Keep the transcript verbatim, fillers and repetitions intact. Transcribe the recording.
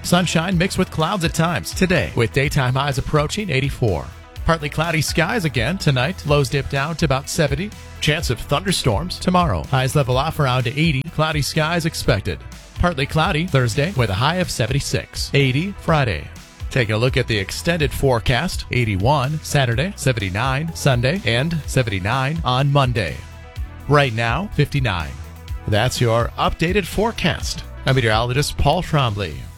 Sunshine mixed with clouds at times today, with daytime highs approaching eighty-four. Partly cloudy skies again tonight. Lows dip down to about seventy. Chance of thunderstorms tomorrow. Highs level off around eighty. Cloudy skies expected. Partly cloudy Thursday with a high of seventy-six. eighty Friday. Taking a look at the extended forecast. eighty-one Saturday, seventy-nine Sunday, and seventy-nine on Monday. Right now, fifty-nine. That's your updated forecast. I'm meteorologist Paul Trombley.